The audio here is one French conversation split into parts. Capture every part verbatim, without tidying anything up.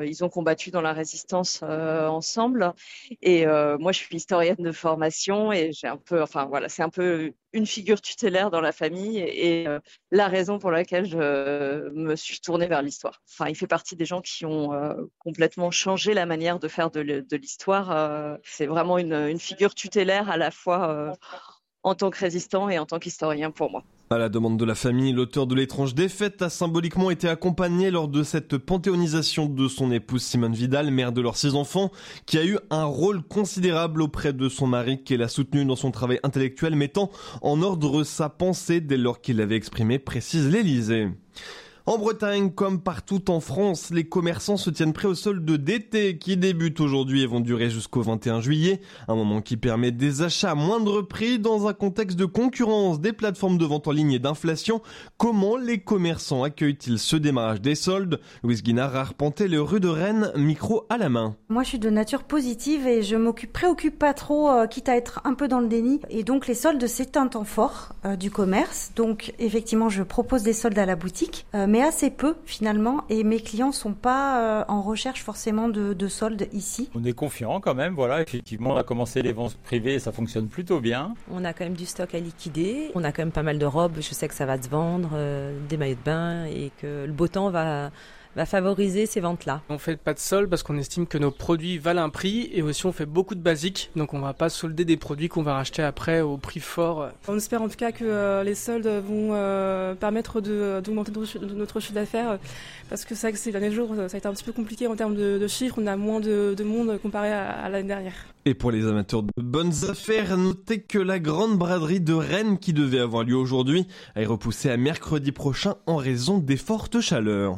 Ils ont combattu dans la résistance euh, ensemble. Et euh, moi, je suis historienne de formation et j'ai un peu, enfin voilà, c'est un peu une figure tutélaire dans la famille et, et euh, la raison pour laquelle je me suis tournée vers l'histoire. Enfin, il fait partie des gens qui ont euh, complètement changé la manière de faire de, de l'histoire. Euh, c'est vraiment une, une figure tutélaire à la fois euh, en tant que résistant et en tant qu'historien pour moi. À la demande de la famille, l'auteur de L'étrange défaite a symboliquement été accompagné lors de cette panthéonisation de son épouse Simone Vidal, mère de leurs six enfants, qui a eu un rôle considérable auprès de son mari, qu'elle a soutenu dans son travail intellectuel, mettant en ordre sa pensée dès lors qu'il l'avait exprimée, précise l'Élysée. En Bretagne, comme partout en France, les commerçants se tiennent prêts aux soldes d'été qui débutent aujourd'hui et vont durer jusqu'au vingt et un juillet. Un moment qui permet des achats à moindre prix dans un contexte de concurrence des plateformes de vente en ligne et d'inflation. Comment les commerçants accueillent-ils ce démarrage des soldes ? Louise Guinard a arpenté les rues de Rennes, micro à la main. Moi, je suis de nature positive et je m'occupe, préoccupe pas trop, euh, quitte à être un peu dans le déni. Et donc, les soldes, c'est un temps fort euh, du commerce. Donc, effectivement, je propose des soldes à la boutique. Euh, mais assez peu finalement, et mes clients sont pas euh, en recherche forcément de, de soldes ici. On est confiant quand même, voilà, effectivement on a commencé les ventes privées et ça fonctionne plutôt bien. On a quand même du stock à liquider, on a quand même pas mal de robes, je sais que ça va se vendre, euh, des maillots de bain et que le beau temps va... va favoriser ces ventes-là. On fait pas de solde parce qu'on estime que nos produits valent un prix et aussi on fait beaucoup de basiques, donc on va pas solder des produits qu'on va racheter après au prix fort. On espère en tout cas que euh, les soldes vont euh, permettre de, d'augmenter notre, notre chiffre d'affaires parce que c'est vrai que ces derniers jours ça a été un petit peu compliqué en termes de, de chiffres, on a moins de, de monde comparé à, à l'année dernière. Et pour les amateurs de bonnes affaires, notez que la grande braderie de Rennes qui devait avoir lieu aujourd'hui est repoussée à mercredi prochain en raison des fortes chaleurs.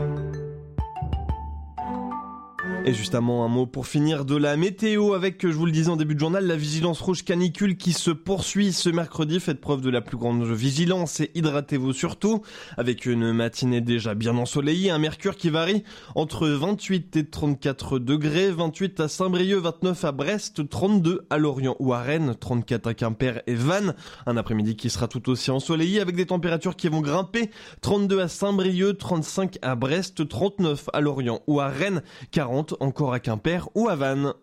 Et justement, un mot pour finir de la météo avec, je vous le disais en début de journal, la vigilance rouge canicule qui se poursuit ce mercredi. Faites preuve de la plus grande vigilance et hydratez-vous surtout. Avec une matinée déjà bien ensoleillée, un mercure qui varie entre vingt-huit et trente-quatre degrés, vingt-huit à Saint-Brieuc, vingt-neuf à Brest, trente-deux à Lorient ou à Rennes, trente-quatre à Quimper et Vannes. Un après-midi qui sera tout aussi ensoleillé avec des températures qui vont grimper, trente-deux à Saint-Brieuc, trente-cinq à Brest, trente-neuf à Lorient ou à Rennes, quarante encore à Quimper ou à Vannes.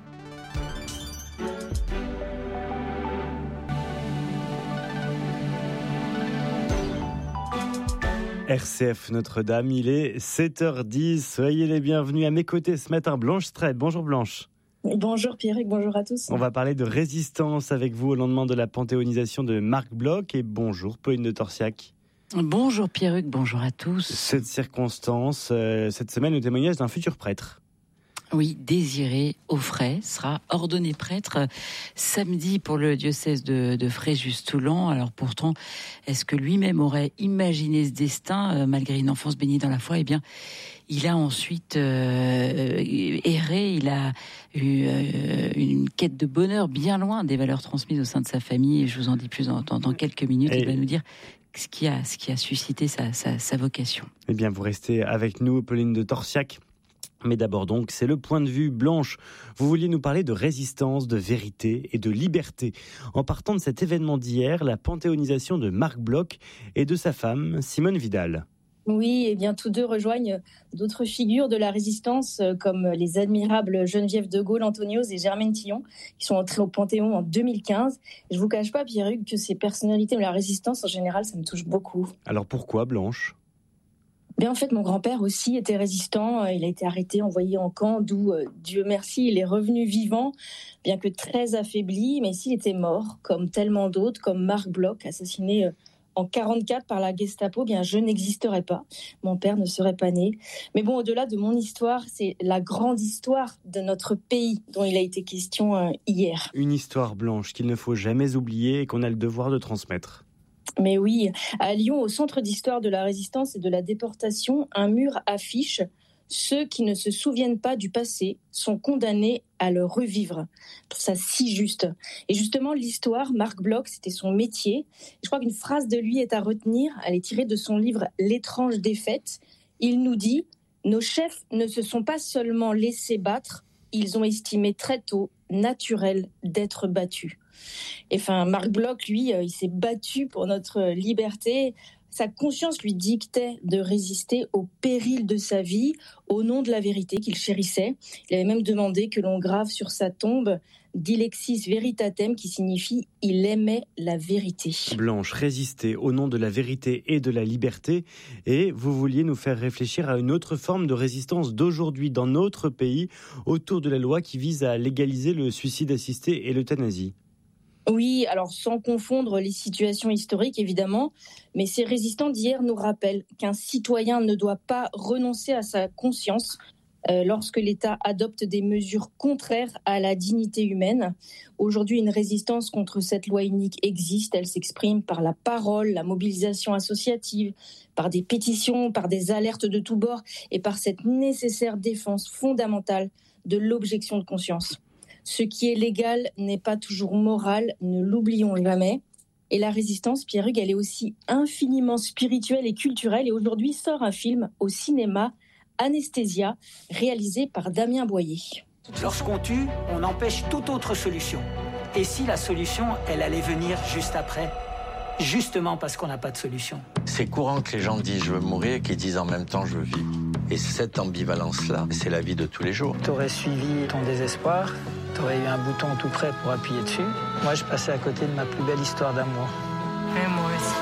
R C F Notre-Dame, il est sept heures dix. Soyez les bienvenus à mes côtés ce matin. Blanche Streit. Bonjour Blanche. Bonjour Pierrick, bonjour à tous. On va parler de résistance avec vous au lendemain de la panthéonisation de Marc Bloch. Et bonjour Pauline de Torsiac. Bonjour Pierruc, bonjour à tous. Cette circonstance, euh, cette semaine, le témoignage d'un futur prêtre. Oui, Désiré Auffray sera ordonné prêtre samedi pour le diocèse de, de Fréjus-Toulon. Alors pourtant, est-ce que lui-même aurait imaginé ce destin, euh, malgré une enfance bénie dans la foi ? Eh bien, il a ensuite euh, erré, il a eu euh, une quête de bonheur bien loin des valeurs transmises au sein de sa famille. Et je vous en dis plus dans, dans, dans quelques minutes. Et il va nous dire ce qui a, ce qui a suscité sa, sa, sa vocation. Eh bien, vous restez avec nous, Pauline de Torsiac. Mais d'abord donc, c'est le point de vue Blanche. Vous vouliez nous parler de résistance, de vérité et de liberté. En partant de cet événement d'hier, la panthéonisation de Marc Bloch et de sa femme, Simone Vidal. Oui, et bien tous deux rejoignent d'autres figures de la résistance comme les admirables Geneviève de Gaulle, Antonios et Germaine Tillon qui sont entrés au Panthéon en deux mille quinze. Et je vous cache pas, Pierruc, que ces personnalités de la résistance en général, ça me touche beaucoup. Alors pourquoi, Blanche ? Bien, en fait, mon grand-père aussi était résistant. Il a été arrêté, envoyé en camp, d'où, euh, Dieu merci, il est revenu vivant, bien que très affaibli. Mais s'il était mort, comme tellement d'autres, comme Marc Bloch, assassiné euh, en quarante-quatre par la Gestapo, bien, je n'existerais pas. Mon père ne serait pas né. Mais bon, au-delà de mon histoire, c'est la grande histoire de notre pays dont il a été question euh, hier. Une histoire, Blanche, qu'il ne faut jamais oublier et qu'on a le devoir de transmettre. Mais oui, à Lyon, au centre d'histoire de la résistance et de la déportation, un mur affiche « Ceux qui ne se souviennent pas du passé sont condamnés à le revivre ». Je trouve ça si juste. Et justement, l'histoire, Marc Bloch, c'était son métier. Je crois qu'une phrase de lui est à retenir. Elle est tirée de son livre « L'étrange défaite ». Il nous dit « Nos chefs ne se sont pas seulement laissés battre, ils ont estimé très tôt naturel d'être battus ». Et enfin, Marc Bloch, lui, il s'est battu pour notre liberté. Sa conscience lui dictait de résister au péril de sa vie, au nom de la vérité qu'il chérissait. Il avait même demandé que l'on grave sur sa tombe Dilexis Veritatem, qui signifie « il aimait la vérité ». Blanche, résister au nom de la vérité et de la liberté. Et vous vouliez nous faire réfléchir à une autre forme de résistance d'aujourd'hui dans notre pays, autour de la loi qui vise à légaliser le suicide assisté et l'euthanasie. Oui, alors sans confondre les situations historiques évidemment, mais ces résistants d'hier nous rappellent qu'un citoyen ne doit pas renoncer à sa conscience euh, lorsque l'État adopte des mesures contraires à la dignité humaine. Aujourd'hui, une résistance contre cette loi unique existe, elle s'exprime par la parole, la mobilisation associative, par des pétitions, par des alertes de tous bords et par cette nécessaire défense fondamentale de l'objection de conscience. Ce qui est légal n'est pas toujours moral, ne l'oublions jamais. Et la résistance, Pierre-Hugues, elle est aussi infiniment spirituelle et culturelle. Et aujourd'hui sort un film au cinéma, Anesthésia, réalisé par Damien Boyer. Lorsqu'on tue, on empêche toute autre solution. Et si la solution, elle allait venir juste après ? Justement parce qu'on n'a pas de solution. C'est courant que les gens disent « je veux mourir » et qu'ils disent en même temps « je veux vivre ». Et cette ambivalence-là, c'est la vie de tous les jours. T'aurais suivi ton désespoir, t'aurais eu un bouton tout prêt pour appuyer dessus. Moi, je passais à côté de ma plus belle histoire d'amour. Et moi aussi.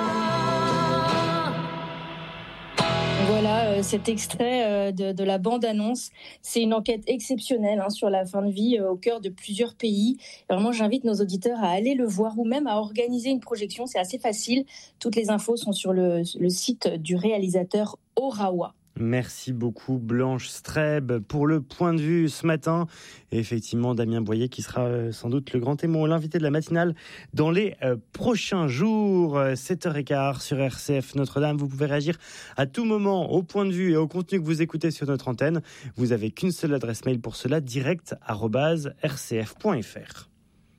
Voilà euh, cet extrait euh, de, de la bande-annonce. C'est une enquête exceptionnelle hein, sur la fin de vie euh, au cœur de plusieurs pays. Vraiment, j'invite nos auditeurs à aller le voir ou même à organiser une projection. C'est assez facile. Toutes les infos sont sur le, le site du réalisateur Orawa. Merci beaucoup Blanche Streb pour le point de vue ce matin. Et effectivement, Damien Boyer qui sera sans doute le grand témoin, l'invité de la matinale dans les euh, prochains jours. sept heures quinze sur R C F Notre-Dame. Vous pouvez réagir à tout moment au point de vue et au contenu que vous écoutez sur notre antenne. Vous avez qu'une seule adresse mail pour cela, direct arobase r c f point f r.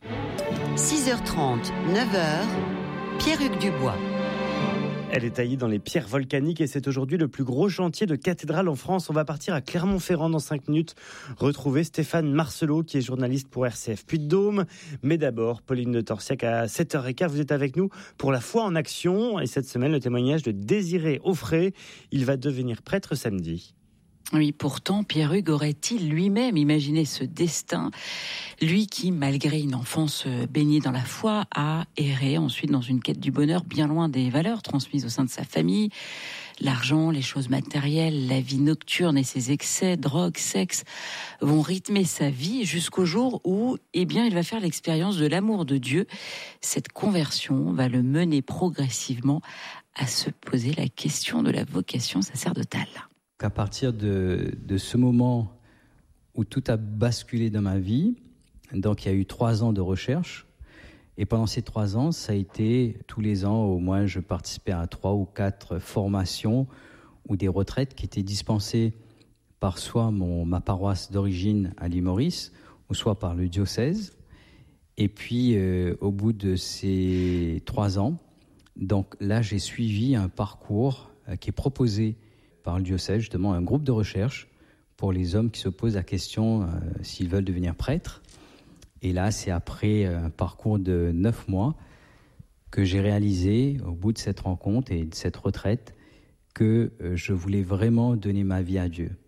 six heures trente, neuf heures, Pierre-Hugues Dubois. Elle est taillée dans les pierres volcaniques et c'est aujourd'hui le plus gros chantier de cathédrale en France. On va partir à Clermont-Ferrand dans cinq minutes, retrouver Stéphane Marcelot qui est journaliste pour R C F Puy-de-Dôme. Mais d'abord, Pauline de Torsiac à sept heures quinze, vous êtes avec nous pour la foi en action. Et cette semaine, le témoignage de Désiré Offray. Il va devenir prêtre samedi. Oui, pourtant, Pierre-Hugues aurait-il lui-même imaginé ce destin ? Lui qui, malgré une enfance baignée dans la foi, a erré ensuite dans une quête du bonheur bien loin des valeurs transmises au sein de sa famille. L'argent, les choses matérielles, la vie nocturne et ses excès, drogue, sexe, vont rythmer sa vie jusqu'au jour où, eh bien, il va faire l'expérience de l'amour de Dieu. Cette conversion va le mener progressivement à se poser la question de la vocation sacerdotale. À partir de, de ce moment où tout a basculé dans ma vie, donc il y a eu trois ans de recherche, et pendant ces trois ans, ça a été tous les ans, au moins je participais à trois ou quatre formations ou des retraites qui étaient dispensées par soit mon, ma paroisse d'origine à l'île Maurice, ou soit par le diocèse. Et puis euh, au bout de ces trois ans, donc là j'ai suivi un parcours euh, qui est proposé par le diocèse, justement un groupe de recherche pour les hommes qui se posent la question euh, s'ils veulent devenir prêtres. Et là, c'est après un parcours de neuf mois que j'ai réalisé, au bout de cette rencontre et de cette retraite, que euh, je voulais vraiment donner ma vie à Dieu.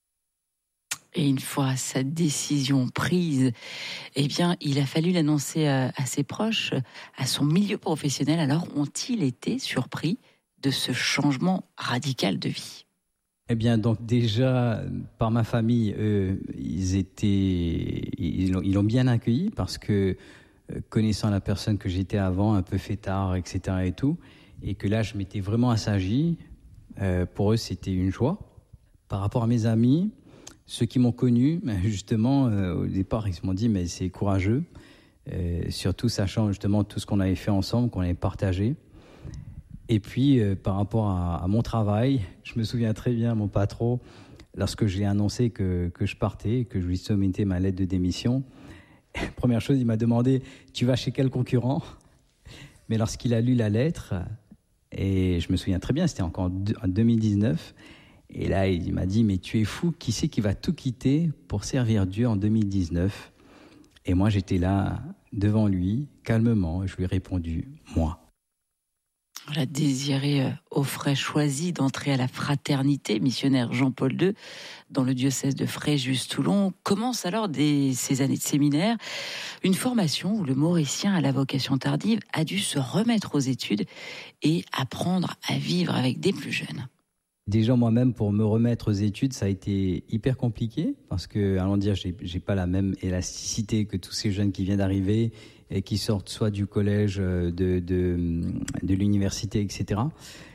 Et une fois sa décision prise, eh bien, il a fallu l'annoncer à, à ses proches, à son milieu professionnel. Alors, ont-ils été surpris de ce changement radical de vie ? Eh bien, donc déjà, par ma famille, eux, ils étaient, ils l'ont, ils l'ont bien accueilli parce que, connaissant la personne que j'étais avant, un peu fêtard, et cetera et tout, et que là, je m'étais vraiment assagi, euh, pour eux, c'était une joie. Par rapport à mes amis, ceux qui m'ont connu, justement, euh, au départ, ils m'ont dit, mais c'est courageux, euh, surtout sachant justement tout ce qu'on avait fait ensemble, qu'on avait partagé. Et puis, euh, par rapport à, à mon travail, je me souviens très bien, mon patron, lorsque je lui ai annoncé que, que je partais, que je lui soumettais ma lettre de démission, première chose, il m'a demandé « Tu vas chez quel concurrent ?» Mais lorsqu'il a lu la lettre, et je me souviens très bien, c'était encore en deux mille dix-neuf, et là, il m'a dit « Mais tu es fou, qui c'est qui va tout quitter pour servir Dieu en deux mille dix-neuf ?» Et moi, j'étais là, devant lui, calmement, et je lui ai répondu « Moi ». La Désirée Auffray choisit d'entrer à la fraternité missionnaire Jean-Paul deux dans le diocèse de Fréjus-Toulon. Commence alors des, ces années de séminaire, une formation où le Mauricien à la vocation tardive a dû se remettre aux études et apprendre à vivre avec des plus jeunes. Déjà moi-même, pour me remettre aux études, ça a été hyper compliqué parce que, allons dire, j'ai, j'ai pas la même élasticité que tous ces jeunes qui viennent d'arriver et qui sortent soit du collège, de, de, de l'université, et cetera.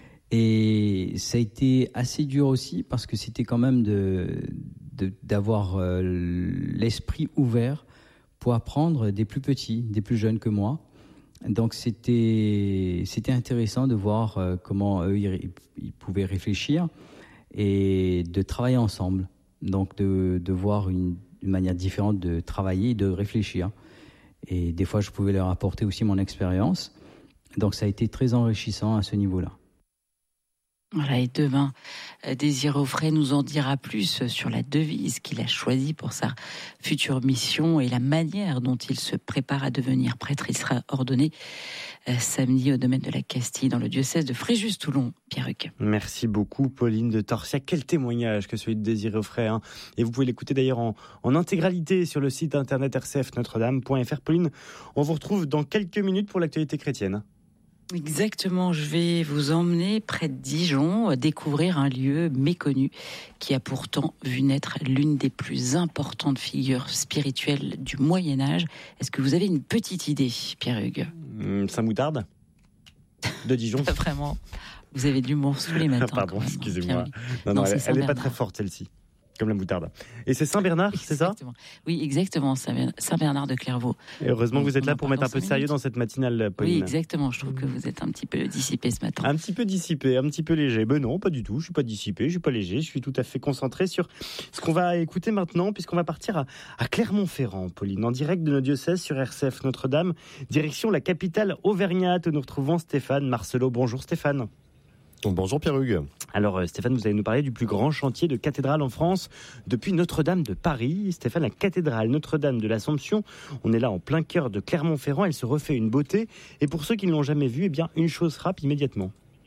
Et ça a été assez dur aussi parce que c'était quand même de, de, d'avoir l'esprit ouvert pour apprendre des plus petits, des plus jeunes que moi. Donc c'était, c'était intéressant de voir comment eux, ils, ils pouvaient réfléchir et de travailler ensemble. Donc de, de voir une, une manière différente de travailler et de réfléchir. Et des fois, je pouvais leur apporter aussi mon expérience. Donc, ça a été très enrichissant à ce niveau-là. Voilà, et demain, Désirée Auffray nous en dira plus sur la devise qu'il a choisie pour sa future mission et la manière dont il se prépare à devenir prêtre. Il sera ordonné euh, samedi au domaine de la Castille dans le diocèse de Fréjus-Toulon. Pierre-Hugues. Merci beaucoup, Pauline de Torsiac. Quel témoignage que celui de Désirée Auffray. Hein. Et vous pouvez l'écouter d'ailleurs en, en intégralité sur le site internet r c f notre dame point f r. Pauline, on vous retrouve dans quelques minutes pour l'actualité chrétienne. Exactement, je vais vous emmener près de Dijon, découvrir un lieu méconnu qui a pourtant vu naître l'une des plus importantes figures spirituelles du Moyen-Âge. Est-ce que vous avez une petite idée, Pierre-Hugues ? mmh, Saint-Moutarde de Dijon. Pas vraiment. Vous avez de l'humour sous les matins. Pardon, même, excusez-moi. Non, non, non, non, elle n'est pas très forte, celle-ci. Comme la moutarde. Et c'est Saint-Bernard, c'est ça ? Oui, exactement, Saint-Bernard de Clairvaux. Et heureusement que vous êtes là pour mettre un peu de sérieux dans cette matinale, Pauline. Oui, exactement, je trouve que vous êtes un petit peu dissipé ce matin. Un petit peu dissipé, un petit peu léger. Ben non, pas du tout, je suis pas dissipé, je suis pas léger, je suis tout à fait concentré sur ce qu'on va écouter maintenant, puisqu'on va partir à, à Clermont-Ferrand, Pauline, en direct de nos diocèses sur R C F Notre-Dame, direction la capitale auvergnate, où nous retrouvons Stéphane Marcelot. Bonjour Stéphane. Bonjour Pierre-Hugues. Alors Stéphane, vous allez nous parler du plus grand chantier de cathédrale en France depuis Notre-Dame de Paris. Stéphane, la cathédrale Notre-Dame de l'Assomption, on est là en plein cœur de Clermont-Ferrand, elle se refait une beauté. Et pour ceux qui ne l'ont jamais vue, eh bien une chose frappe immédiatement.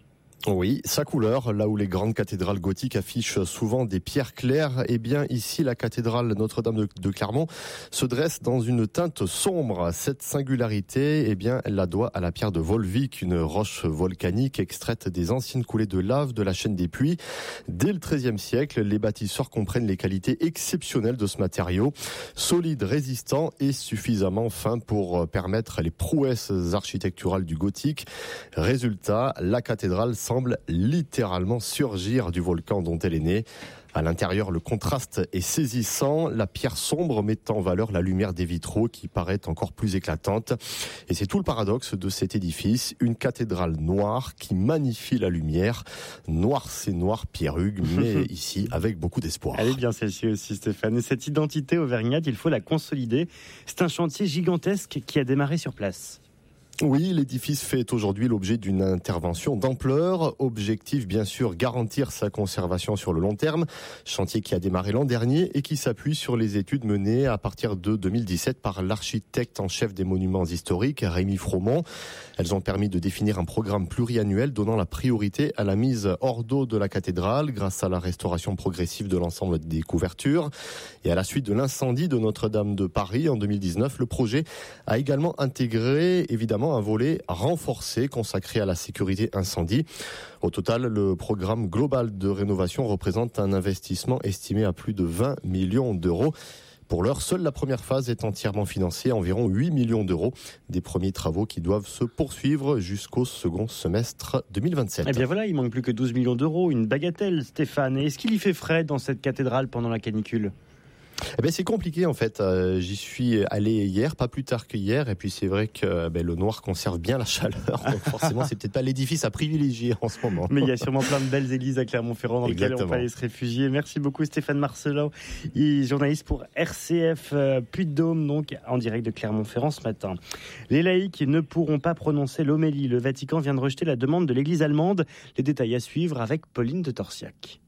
Oui, sa couleur, là où les grandes cathédrales gothiques affichent souvent des pierres claires, eh bien ici la cathédrale Notre-Dame de, de Clermont se dresse dans une teinte sombre. Cette singularité, eh bien elle la doit à la pierre de Volvic, une roche volcanique extraite des anciennes coulées de lave de la chaîne des Puys. Dès le treizième siècle, les bâtisseurs comprennent les qualités exceptionnelles de ce matériau, solide, résistant et suffisamment fin pour permettre les prouesses architecturales du gothique. Résultat, la cathédrale semble littéralement surgir du volcan dont elle est née. À l'intérieur, le contraste est saisissant, la pierre sombre met en valeur la lumière des vitraux qui paraît encore plus éclatante. Et c'est tout le paradoxe de cet édifice, une cathédrale noire qui magnifie la lumière. Noir, c'est noir, Pierre-Hugues, mais ici avec beaucoup d'espoir. Elle est bien celle-ci aussi, Stéphane. Et cette identité auvergnate, il faut la consolider. C'est un chantier gigantesque qui a démarré sur place. Oui, l'édifice fait aujourd'hui l'objet d'une intervention d'ampleur. Objectif, bien sûr, garantir sa conservation sur le long terme. Chantier qui a démarré l'an dernier et qui s'appuie sur les études menées à partir de deux mille dix-sept par l'architecte en chef des monuments historiques, Rémi Fromont. Elles ont permis de définir un programme pluriannuel donnant la priorité à la mise hors d'eau de la cathédrale grâce à la restauration progressive de l'ensemble des couvertures. Et à la suite de l'incendie de Notre-Dame de Paris en deux mille dix-neuf, le projet a également intégré, évidemment, un volet renforcé consacré à la sécurité incendie. Au total, le programme global de rénovation représente un investissement estimé à plus de vingt millions d'euros. Pour l'heure, seule la première phase est entièrement financée, environ huit millions d'euros. Des premiers travaux qui doivent se poursuivre jusqu'au second semestre deux mille vingt-sept. Eh bien voilà, il manque plus que douze millions d'euros, une bagatelle, Stéphane. Et est-ce qu'il y fait frais dans cette cathédrale pendant la canicule ? Eh ben c'est compliqué en fait. Euh, j'y suis allé hier, pas plus tard que hier, et puis c'est vrai que ben, le noir conserve bien la chaleur. Donc forcément, c'est peut-être pas l'édifice à privilégier en ce moment. Mais il y a sûrement plein de belles églises à Clermont-Ferrand dans lesquelles on peut aller se réfugier. Merci beaucoup Stéphane Marcelot, journaliste pour R C F euh, Puy-de-Dôme, donc en direct de Clermont-Ferrand ce matin. Les laïcs ne pourront pas prononcer l'homélie. Le Vatican vient de rejeter la demande de l'Église allemande. Les détails à suivre avec Pauline de Torsiac.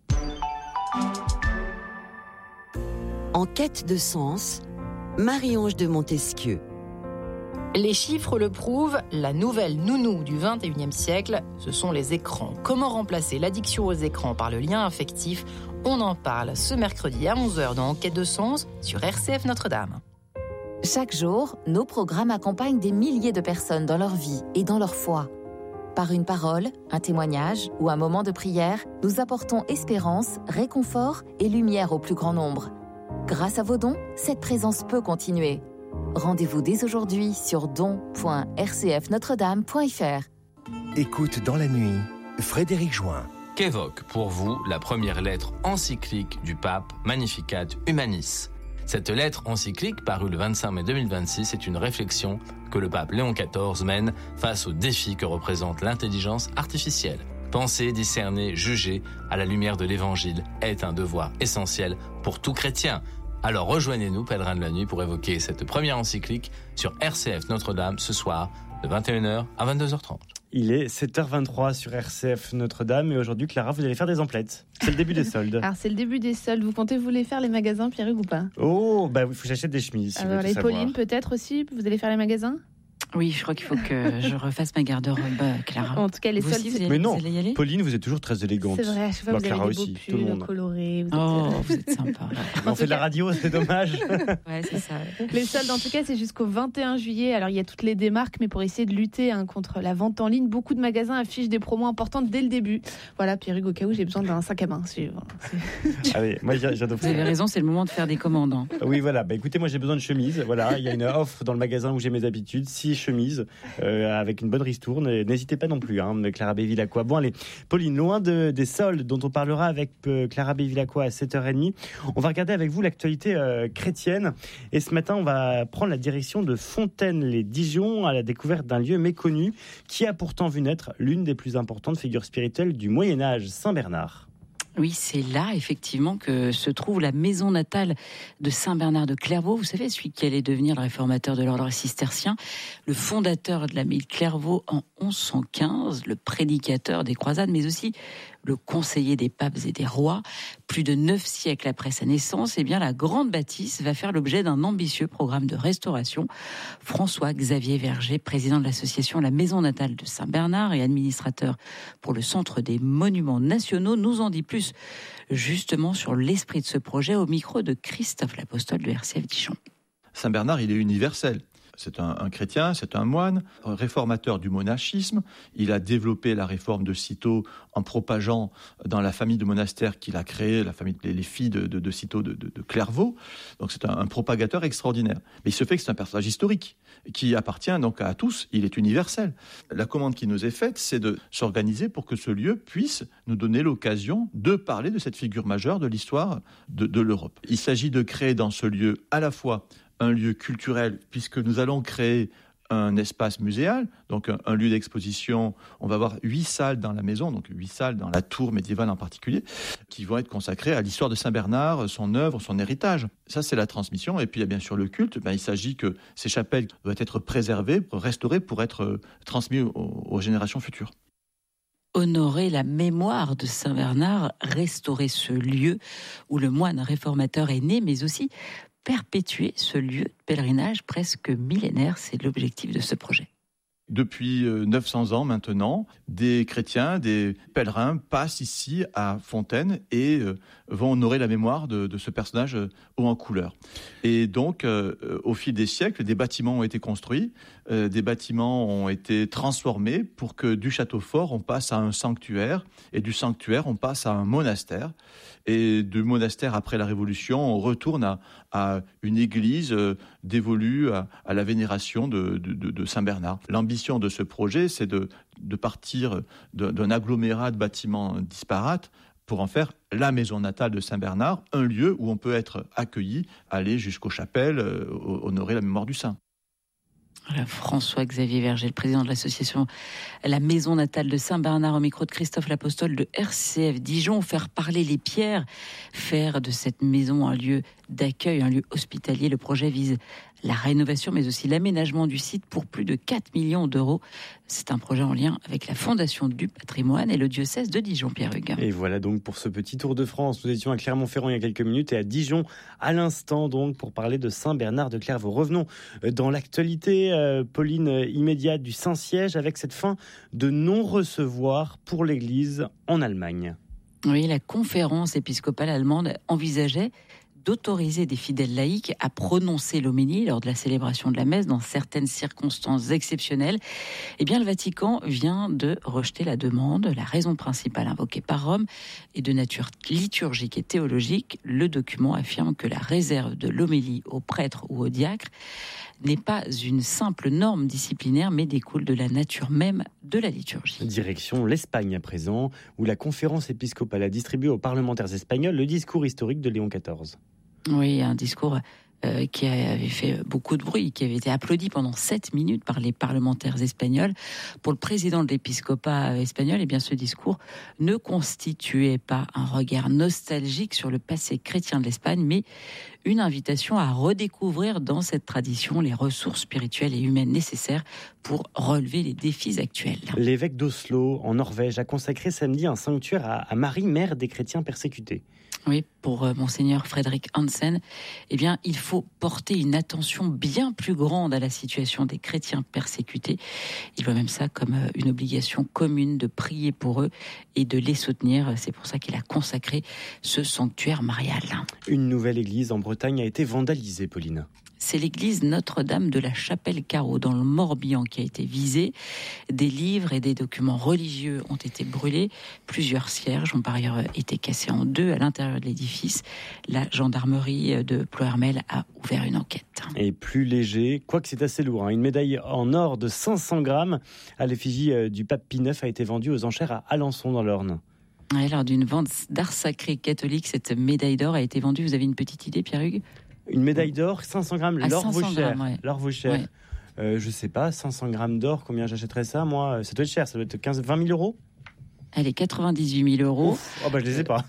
En quête de sens, Marie-Ange de Montesquieu. Les chiffres le prouvent, la nouvelle nounou du vingt et unième siècle, ce sont les écrans. Comment remplacer l'addiction aux écrans par le lien affectif ? On en parle ce mercredi à onze heures dans Enquête de sens sur R C F Notre-Dame. Chaque jour, nos programmes accompagnent des milliers de personnes dans leur vie et dans leur foi. Par une parole, un témoignage ou un moment de prière, nous apportons espérance, réconfort et lumière au plus grand nombre. Grâce à vos dons, cette présence peut continuer. Rendez-vous dès aujourd'hui sur don point r c f notre dame point f r. Écoute dans la nuit, Frédéric Join. Qu'évoque pour vous la première lettre encyclique du pape Magnificat Humanis ? Cette lettre encyclique, parue le vingt-cinq mai deux mille vingt-six, est une réflexion que le pape Léon quatorze mène face aux défis que représente l'intelligence artificielle. Penser, discerner, juger à la lumière de l'Évangile est un devoir essentiel pour tout chrétien. Alors rejoignez-nous, pèlerins de la nuit, pour évoquer cette première encyclique sur R C F Notre-Dame ce soir de vingt et une heures à vingt-deux heures trente. Il est sept heures vingt-trois sur R C F Notre-Dame et aujourd'hui, Clara, vous allez faire des emplettes. C'est le début des soldes. Alors c'est le début des soldes. Vous comptez vous les faire les magasins, Pierre-Hugues, ou pas ? Oh, bah il faut que j'achète des chemises. Si Alors vous les savoir. Pauline peut-être aussi. Vous allez faire les magasins ? Oui, je crois qu'il faut que je refasse ma garde-robe, Clara. En tout cas, les vous soldes. Aussi, vous allez, Mais non, vous allez y aller ? Pauline, vous êtes toujours très élégante. C'est vrai, à chaque fois Bah, vous Clara avez des aussi, beaux tout le pulls monde. colorés. Vous Oh, êtes... vous êtes sympa. On fait de la radio, c'est dommage. Ouais, c'est ça. Les soldes, en tout cas, c'est jusqu'au vingt et un juillet. Alors, il y a toutes les démarques, mais pour essayer de lutter hein, contre la vente en ligne, beaucoup de magasins affichent des promos importantes dès le début. Voilà, Pierre-Hugues, au cas où j'ai besoin d'un sac à main. C'est... Allez, moi, j'adore. Vous avez raison, c'est le moment de faire des commandes. Hein. Oui, voilà. Bah, écoutez, moi, j'ai besoin de chemises. Voilà, il y a une offre dans le magasin où j'ai mes habitudes. Six chemises euh, avec une bonne ristourne. N'hésitez pas non plus, hein, Clara Bévilacqua. Bon, allez, Pauline, loin de, des soldes dont on parlera avec euh, Clara Bévilacqua à sept heures trente, on va regarder avec vous l'actualité euh, chrétienne. Et ce matin, on va prendre la direction de Fontaine-les-Dijon à la découverte d'un lieu méconnu qui a pourtant vu naître l'une des plus importantes figures spirituelles du Moyen-Âge, Saint Bernard. Oui, c'est là, effectivement, que se trouve la maison natale de Saint Bernard de Clairvaux. Vous savez, celui qui allait devenir le réformateur de l'ordre cistercien, le fondateur de l'abbaye de Clairvaux en onze cent quinze, le prédicateur des croisades, mais aussi le conseiller des papes et des rois. Plus de neuf siècles après sa naissance, eh bien, la grande bâtisse va faire l'objet d'un ambitieux programme de restauration. François-Xavier Verger, président de l'association La Maison Natale de Saint-Bernard et administrateur pour le Centre des Monuments Nationaux, nous en dit plus justement sur l'esprit de ce projet au micro de Christophe L'Apostole de R C F Dijon. Saint Bernard, il est universel. C'est un, un chrétien, c'est un moine, un réformateur du monachisme. Il a développé la réforme de Cîteaux en propageant dans la famille de monastères qu'il a créée, la famille, les, les filles de, de, de Cîteaux de, de, de Clairvaux. Donc c'est un, un propagateur extraordinaire. Mais il se fait que c'est un personnage historique qui appartient donc à tous. Il est universel. La commande qui nous est faite, c'est de s'organiser pour que ce lieu puisse nous donner l'occasion de parler de cette figure majeure de l'histoire de, de l'Europe. Il s'agit de créer dans ce lieu à la fois un lieu culturel, puisque nous allons créer un espace muséal, donc un, un lieu d'exposition. On va avoir huit salles dans la maison, donc huit salles dans la tour médiévale en particulier, qui vont être consacrées à l'histoire de Saint-Bernard, son œuvre, son héritage. Ça, c'est la transmission. Et puis, il y a bien sûr le culte. Ben, il s'agit que ces chapelles doivent être préservées, restaurées pour être transmises aux, aux générations futures. Honorer la mémoire de Saint-Bernard, restaurer ce lieu où le moine réformateur est né, mais aussi perpétuer ce lieu de pèlerinage presque millénaire, c'est l'objectif de ce projet. Depuis neuf cents ans maintenant, des chrétiens, des pèlerins passent ici à Fontaine et euh, vont honorer la mémoire de, de ce personnage euh, haut en couleur. Et donc, euh, au fil des siècles, des bâtiments ont été construits, euh, des bâtiments ont été transformés pour que du château fort, on passe à un sanctuaire, et du sanctuaire, on passe à un monastère. Et du monastère, après la Révolution, on retourne à, à une église euh, dévolue à, à la vénération de, de, de, de Saint-Bernard. L'ambition de ce projet, c'est de, de partir de, d'un agglomérat de bâtiments disparates pour en faire la maison natale de Saint-Bernard, un lieu où on peut être accueilli, aller jusqu'aux chapelles, euh, honorer la mémoire du saint. Voilà, François-Xavier Verger, le président de l'association La Maison Natale de Saint-Bernard, au micro de Christophe L'Apostole de R C F Dijon. Faire parler les pierres, faire de cette maison un lieu d'accueil, un lieu hospitalier. Le projet vise la rénovation mais aussi l'aménagement du site pour plus de quatre millions d'euros. C'est un projet en lien avec la Fondation du patrimoine et le diocèse de Dijon, Pierre Hugues. Et voilà donc pour ce petit tour de France. Nous étions à Clermont-Ferrand il y a quelques minutes et à Dijon à l'instant donc pour parler de Saint-Bernard de Clairvaux. Revenons dans l'actualité, euh, Pauline, immédiate du Saint-Siège avec cette fin de non-recevoir pour l'Église en Allemagne. Oui, la conférence épiscopale allemande envisageait d'autoriser des fidèles laïcs à prononcer l'homélie lors de la célébration de la messe dans certaines circonstances exceptionnelles. Eh bien, le Vatican vient de rejeter la demande. La raison principale invoquée par Rome est de nature liturgique et théologique. Le document affirme que la réserve de l'homélie aux prêtres ou aux diacres n'est pas une simple norme disciplinaire, mais découle de la nature même de la liturgie. Direction l'Espagne à présent, où la conférence épiscopale a distribué aux parlementaires espagnols le discours historique de Léon quatorze. Oui, un discours euh, qui avait fait beaucoup de bruit, qui avait été applaudi pendant sept minutes par les parlementaires espagnols. Pour le président de l'épiscopat espagnol, eh bien, ce discours ne constituait pas un regard nostalgique sur le passé chrétien de l'Espagne, mais une invitation à redécouvrir dans cette tradition les ressources spirituelles et humaines nécessaires pour relever les défis actuels. L'évêque d'Oslo, en Norvège, a consacré samedi un sanctuaire à, à Marie, mère des chrétiens persécutés. Oui, pour euh, monseigneur Frédéric Hansen, eh bien, il faut porter une attention bien plus grande à la situation des chrétiens persécutés. Il voit même ça comme euh, une obligation commune de prier pour eux et de les soutenir. C'est pour ça qu'il a consacré ce sanctuaire marial. Une nouvelle église en Bretagne a été vandalisée, Pauline. C'est l'église Notre-Dame de la Chapelle-Carreau dans le Morbihan qui a été visée. Des livres et des documents religieux ont été brûlés. Plusieurs cierges ont par ailleurs été cassés en deux à l'intérieur de l'édifice. La gendarmerie de Ploërmel a ouvert une enquête. Et plus léger, quoique c'est assez lourd, hein, une médaille en or de cinq cents grammes à l'effigie du pape Pie neuf a été vendue aux enchères à Alençon dans l'Orne. Ouais, lors d'une vente d'art sacré catholique, cette médaille d'or a été vendue. Vous avez une petite idée, Pierre Hugues ? Une médaille d'or, cinq cents grammes, ah, l'or vaut cher. Grammes, ouais. L'or vaut cher. Ouais. Euh, je sais pas, cinq cents grammes d'or, combien j'achèterais ça, moi ? Ça doit être cher, ça doit être quinze, vingt mille euros ? Elle est quatre-vingt-dix-huit mille euros. Ouf. Oh bah je les ai pas.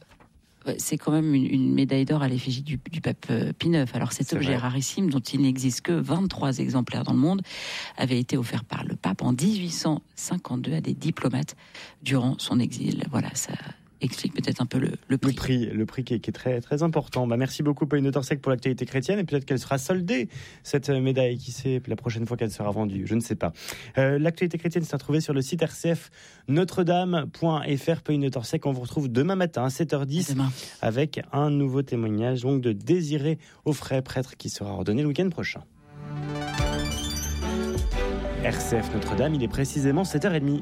euh, c'est quand même une, une médaille d'or à l'effigie du, du pape euh, Pie neuf. Alors cet c'est objet vrai. Rarissime, dont il n'existe que vingt-trois exemplaires dans le monde, avait été offert par le pape en dix-huit cent cinquante-deux à des diplomates durant son exil. Voilà, ça explique peut-être un peu le, le prix. Le prix, le prix qui est, qui est très, très important. Bah, merci beaucoup Pauline de Torsec pour l'actualité chrétienne, et peut-être qu'elle sera soldée, cette médaille, qui sait, la prochaine fois qu'elle sera vendue, je ne sais pas. Euh, l'actualité chrétienne c'est à retrouver sur le site R C F notre dame point F R. Pauline de Torsec, on vous retrouve demain matin à sept heures dix avec un nouveau témoignage donc de Désiré Auffray, prêtre qui sera ordonné le week-end prochain. R C F Notre-Dame, il est précisément sept heures trente.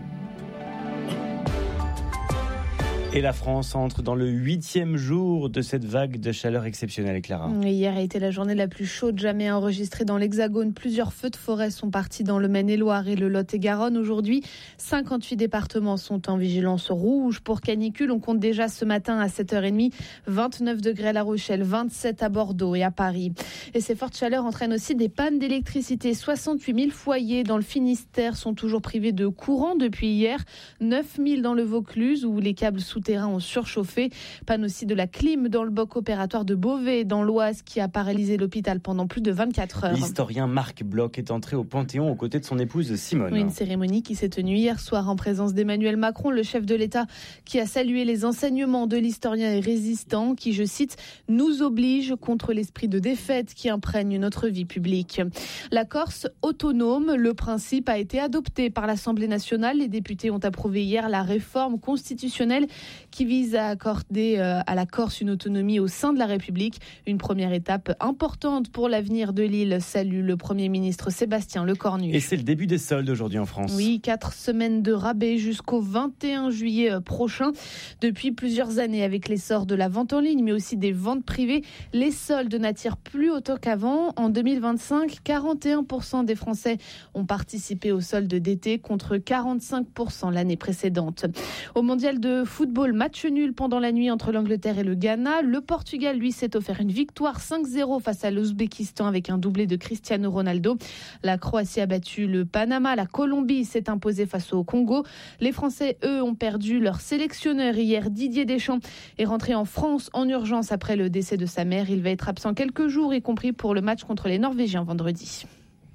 Et la France entre dans le huitième jour de cette vague de chaleur exceptionnelle, Clara. Hier a été la journée la plus chaude jamais enregistrée dans l'Hexagone. Plusieurs feux de forêt sont partis dans le Maine-et-Loire et le Lot-et-Garonne. Aujourd'hui, cinquante-huit départements sont en vigilance rouge pour canicule. On compte déjà ce matin à sept heures trente vingt-neuf degrés à La Rochelle, vingt-sept à Bordeaux et à Paris. Et ces fortes chaleurs entraînent aussi des pannes d'électricité. soixante-huit mille foyers dans le Finistère sont toujours privés de courant depuis hier. neuf mille dans le Vaucluse où les câbles sous terrain ont surchauffé. Panne aussi de la clim dans le bloc opératoire de Beauvais, dans l'Oise, qui a paralysé l'hôpital pendant plus de vingt-quatre heures. L'historien Marc Bloch est entré au Panthéon aux côtés de son épouse Simone. Oui, une cérémonie qui s'est tenue hier soir en présence d'Emmanuel Macron, le chef de l'État, qui a salué les enseignements de l'historien et résistant, qui, je cite, nous oblige contre l'esprit de défaite qui imprègne notre vie publique. La Corse autonome, le principe a été adopté par l'Assemblée nationale. Les députés ont approuvé hier la réforme constitutionnelle qui vise à accorder à la Corse une autonomie au sein de la République. Une première étape importante pour l'avenir de l'île, salue le Premier ministre Sébastien Lecornu. Et c'est le début des soldes aujourd'hui en France. Oui, quatre semaines de rabais jusqu'au vingt et un juillet prochain. Depuis plusieurs années, avec l'essor de la vente en ligne, mais aussi des ventes privées, les soldes n'attirent plus autant qu'avant. En deux mille vingt-cinq, quarante et un pour cent des Français ont participé aux soldes d'été contre quarante-cinq pour cent l'année précédente. Au mondial de football, football, match nul pendant la nuit entre l'Angleterre et le Ghana. Le Portugal, lui, s'est offert une victoire cinq zéro face à l'Ouzbékistan avec un doublé de Cristiano Ronaldo. La Croatie a battu le Panama. La Colombie s'est imposée face au Congo. Les Français, eux, ont perdu leur sélectionneur hier. Didier Deschamps est rentré en France en urgence après le décès de sa mère. Il va être absent quelques jours, y compris pour le match contre les Norvégiens vendredi.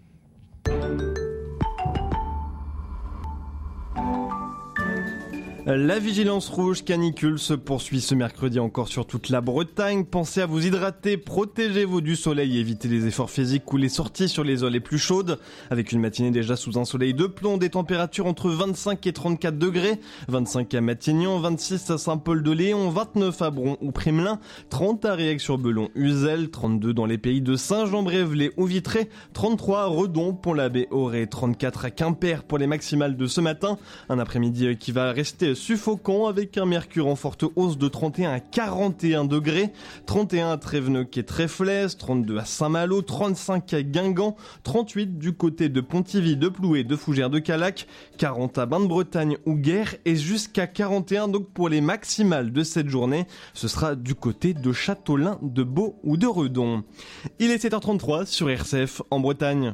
La vigilance rouge canicule se poursuit ce mercredi encore sur toute la Bretagne. Pensez à vous hydrater, protégez-vous du soleil et évitez les efforts physiques ou les sorties sur les zones les plus chaudes. Avec une matinée déjà sous un soleil de plomb, des températures entre vingt-cinq et trente-quatre degrés. vingt-cinq à Matignon, vingt-six à Saint-Paul-de-Léon, vingt-neuf à Bron ou Primelin, trente à Riec-sur-Belon-Uzel, trente-deux dans les pays de Saint-Jean-Brévelay ou Vitré, trente-trois à Redon, Pont-l'Abbé, Auray, trente-quatre à Quimper pour les maximales de ce matin. Un après-midi qui va rester suffocant avec un mercure en forte hausse de trente et un à quarante et un degrés, trente et un à Tréveneuc et Tréflez, trente-deux à Saint-Malo, trente-cinq à Guingamp, trente-huit du côté de Pontivy, de Ploué, de Fougères, de Calac, quarante à Bain-de-Bretagne ou Guer et jusqu'à quarante et un donc pour les maximales de cette journée. Ce sera du côté de Châteaulin, de Beau ou de Redon. Il est sept heures trente-trois sur R C F en Bretagne.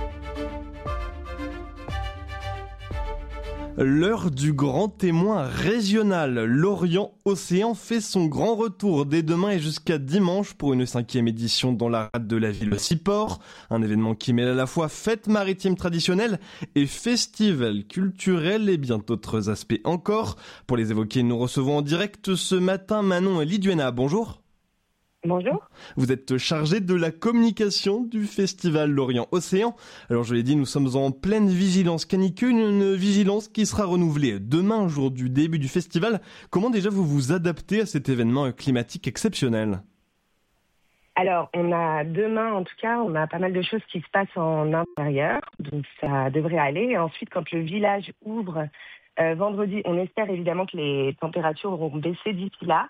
L'heure du grand témoin régional. Lorient Océan fait son grand retour dès demain et jusqu'à dimanche pour une cinquième édition dans la rade de la ville Ciport. Un événement qui mêle à la fois fête maritime traditionnelle et festival culturel et bien d'autres aspects encore. Pour les évoquer, nous recevons en direct ce matin Manon Liduena. Bonjour. Bonjour. Vous êtes chargé de la communication du festival Lorient Océan. Alors je l'ai dit, nous sommes en pleine vigilance canicule, une vigilance qui sera renouvelée demain, jour du début du festival. Comment déjà vous vous adaptez à cet événement climatique exceptionnel ? Alors, on a demain, en tout cas, on a pas mal de choses qui se passent en intérieur, donc ça devrait aller. Et ensuite, quand le village ouvre euh, vendredi, on espère évidemment que les températures auront baissé d'ici là.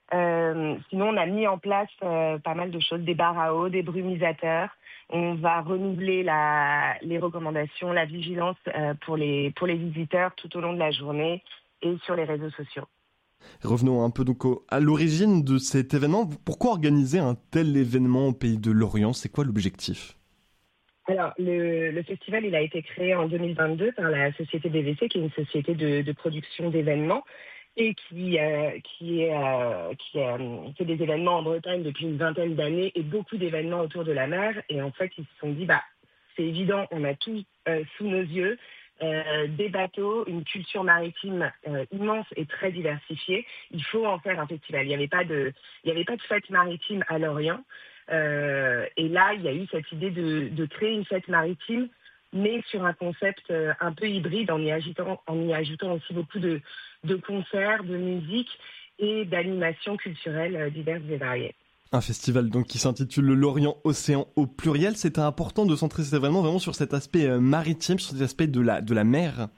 Euh, sinon, on a mis en place euh, pas mal de choses, des barres à eau, des brumisateurs. On va renouveler la, les recommandations, la vigilance euh, pour les pour les visiteurs tout au long de la journée et sur les réseaux sociaux. Revenons un peu donc au, à l'origine de cet événement. Pourquoi organiser un tel événement au pays de Lorient ? C'est quoi l'objectif ? Alors, le, le festival, il a été créé en deux mille vingt-deux par la société B V C, qui est une société de, de production d'événements, et qui, euh, qui, est, euh, qui euh, fait des événements en Bretagne depuis une vingtaine d'années et beaucoup d'événements autour de la mer. Et en fait, ils se sont dit, bah, c'est évident, on a tout euh, sous nos yeux, euh, des bateaux, une culture maritime euh, immense et très diversifiée. Il faut en faire un festival. Il n'y avait pas de, il n'y avait pas de fête maritime à Lorient. Euh, et là, il y a eu cette idée de, de créer une fête maritime, mais sur un concept un peu hybride, en y ajoutant, en y ajoutant aussi beaucoup de, de concerts, de musique et d'animations culturelles diverses et variées. Un festival donc qui s'intitule le Lorient Océan au pluriel. C'est important de centrer cet événement vraiment sur cet aspect maritime, sur cet aspect de la, de la mer.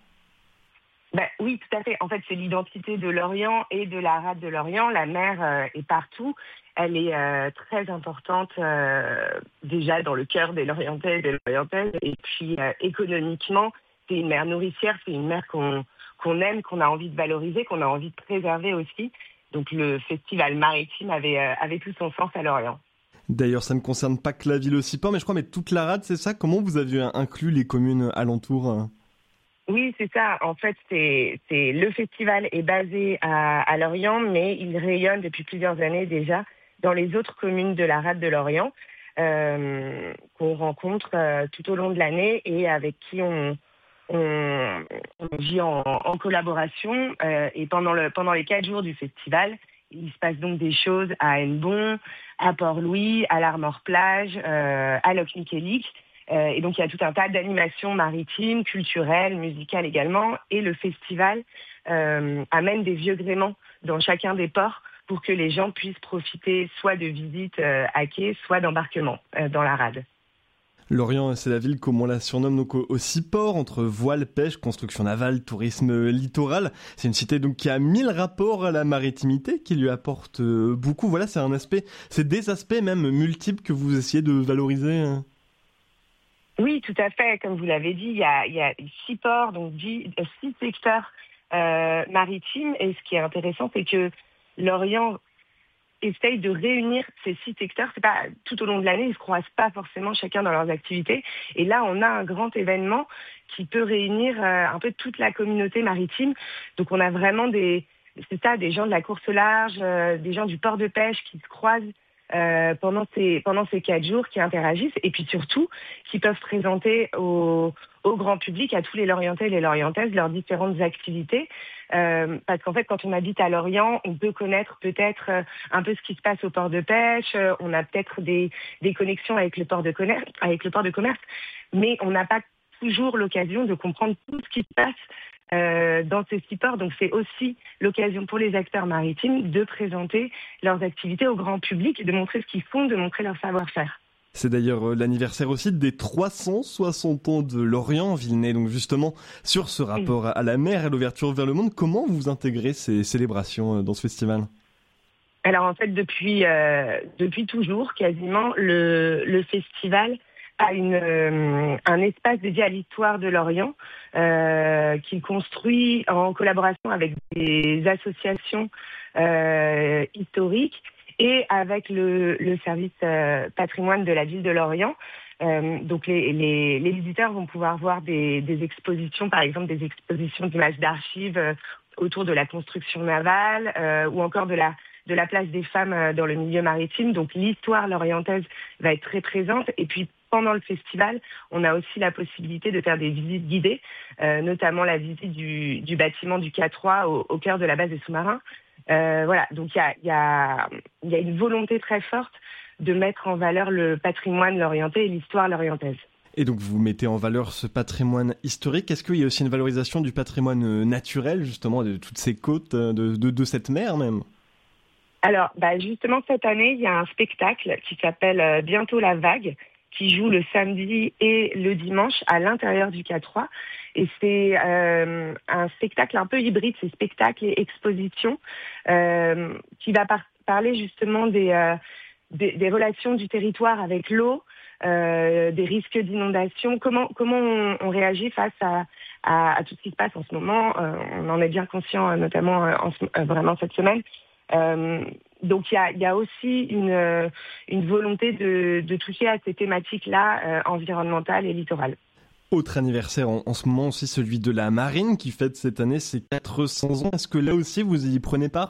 Ben, oui, tout à fait. En fait, c'est l'identité de Lorient et de la rade de Lorient. La mer euh, est partout. Elle est euh, très importante euh, déjà dans le cœur des Lorientais et des Lorientaises. Et puis euh, économiquement, c'est une mer nourricière, c'est une mer qu'on, qu'on aime, qu'on a envie de valoriser, qu'on a envie de préserver aussi. Donc le festival maritime avait, euh, avait tout son sens à Lorient. D'ailleurs, ça ne concerne pas que la ville Ciport, mais je crois mais toute la rade, c'est ça ? Comment vous avez inclus les communes alentours ? Oui, c'est ça. En fait, c'est, c'est le festival est basé à, à Lorient, mais il rayonne depuis plusieurs années déjà dans les autres communes de la rade de Lorient, euh, qu'on rencontre euh, tout au long de l'année et avec qui on, on, on vit en, en collaboration. Euh, et pendant, le, pendant les quatre jours du festival, il se passe donc des choses à Hennebon, à Port-Louis, à l'Armor-Plage, euh, à Locmiquélic. Euh, et donc, il y a tout un tas d'animations maritimes, culturelles, musicales également. Et le festival euh, amène des vieux gréements dans chacun des ports pour que les gens puissent profiter soit de visites euh, à quai, soit d'embarquements euh, dans la rade. Lorient, c'est la ville, comme on la surnomme, donc au, au Ciport, entre voile, pêche, construction navale, tourisme littoral. C'est une cité donc qui a mille rapports à la maritimité, qui lui apporte euh, beaucoup. Voilà, c'est un aspect, c'est des aspects même multiples que vous essayez de valoriser. Hein. Oui, tout à fait. Comme vous l'avez dit, il y a, il y a six ports, donc dix, six secteurs euh, maritime. Et ce qui est intéressant, c'est que Lorient essaye de réunir ces six secteurs. C'est pas tout au long de l'année, ils se croisent pas forcément chacun dans leurs activités. Et là, on a un grand événement qui peut réunir euh, un peu toute la communauté maritime. Donc, on a vraiment des, c'est ça, des gens de la course au large, euh, des gens du port de pêche qui se croisent euh, pendant ces pendant ces quatre jours, qui interagissent, et puis surtout qui peuvent présenter au au grand public, à tous les Lorientais et les Lorientaises, leurs différentes activités. Euh, parce qu'en fait, quand on habite à Lorient, on peut connaître peut-être euh, un peu ce qui se passe au port de pêche, euh, on a peut-être des, des connexions avec le port de commerce, avec le port de commerce, mais on n'a pas toujours l'occasion de comprendre tout ce qui se passe euh, dans ces six ports. Donc c'est aussi l'occasion pour les acteurs maritimes de présenter leurs activités au grand public, de montrer ce qu'ils font, de montrer leur savoir-faire. C'est d'ailleurs l'anniversaire aussi des trois cent soixante ans de Lorient, ville née donc justement sur ce rapport à la mer et l'ouverture vers le monde. Comment vous intégrez ces célébrations dans ce festival ? Alors en fait, depuis, euh, depuis toujours, quasiment, le, le festival a une, euh, un espace dédié à l'histoire de Lorient euh, qu'il construit en collaboration avec des associations euh, historiques et avec le, le service euh, patrimoine de la ville de Lorient. Euh, donc les, les, les visiteurs vont pouvoir voir des, des expositions, par exemple des expositions d'images d'archives euh, autour de la construction navale euh, ou encore de la, de la place des femmes euh, dans le milieu maritime. Donc l'histoire lorientaise va être très présente. Et puis pendant le festival, on a aussi la possibilité de faire des visites guidées, euh, notamment la visite du, du bâtiment du K trois au, au cœur de la base des sous-marins. Euh, voilà, donc il y a, y, a, y a une volonté très forte de mettre en valeur le patrimoine lorientais et l'histoire lorientaise. Et donc vous mettez en valeur ce patrimoine historique. Est-ce qu'il y a aussi une valorisation du patrimoine naturel, justement, de toutes ces côtes, de, de, de cette mer même ? Alors, bah justement, cette année, il y a un spectacle qui s'appelle euh, Bientôt la vague, qui joue le samedi et le dimanche à l'intérieur du K trois. Et c'est euh, un spectacle un peu hybride, c'est spectacle et exposition, euh, qui va par- parler justement des, euh, des, des relations du territoire avec l'eau, euh, des risques d'inondation, comment, comment on, on réagit face à, à, à tout ce qui se passe en ce moment. Euh, on en est bien conscient, notamment en ce, euh, vraiment cette semaine. Euh, donc il y a, y a aussi une, une volonté de, de toucher à ces thématiques-là euh, environnementales et littorales. Autre anniversaire en, en ce moment aussi, celui de la marine qui fête cette année ses quatre cents ans. Est-ce que là aussi vous y prenez part ?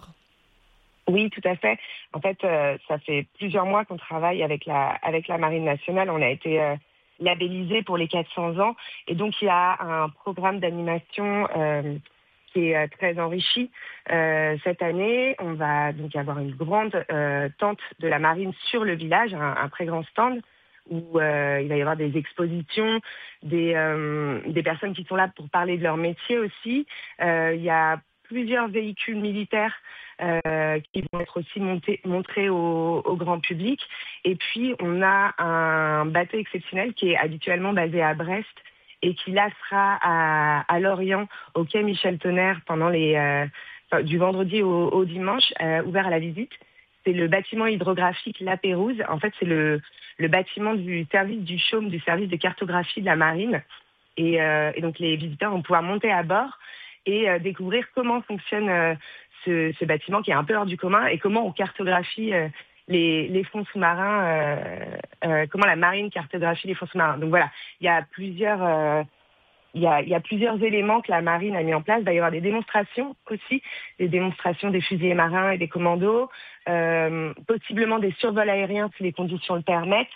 Oui, tout à fait. En fait, euh, ça fait plusieurs mois qu'on travaille avec la, avec la Marine nationale. On a été euh, labellisé pour les quatre cents ans. Et donc il y a un programme d'animation euh, qui est très enrichi. Euh, cette année, on va donc avoir une grande euh, tente de la marine sur le village, un, un très grand stand où euh, il va y avoir des expositions, des, euh, des personnes qui sont là pour parler de leur métier aussi. Euh, il y a plusieurs véhicules militaires euh, qui vont être aussi montés, montrés au, au grand public. Et puis, on a un bateau exceptionnel qui est habituellement basé à Brest et qui là sera à, à Lorient, au quai Michel Tonnerre, pendant les, euh, enfin, du vendredi au, au dimanche, euh, ouvert à la visite. C'est le bâtiment hydrographique La Pérouse. En fait, c'est le, le bâtiment du service du chaume, du service de cartographie de la marine. Et, euh, et donc, les visiteurs vont pouvoir monter à bord et euh, découvrir comment fonctionne euh, ce, ce bâtiment qui est un peu hors du commun et comment on cartographie euh, Les, les fonds sous-marins, euh, euh, comment la marine cartographie les fonds sous-marins. Donc voilà, il y a plusieurs, euh, il y a, il y a plusieurs éléments que la marine a mis en place. Il va y avoir des démonstrations aussi, des démonstrations des fusiliers marins et des commandos, euh, possiblement des survols aériens si les conditions le permettent.